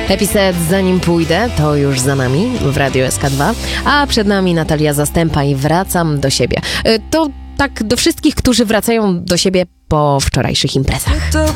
Episet Zanim pójdę to już za nami w Radiu SK2, a przed nami Natalia Zastępa i Wracam do siebie. To tak do wszystkich, którzy wracają do siebie po wczorajszych imprezach. To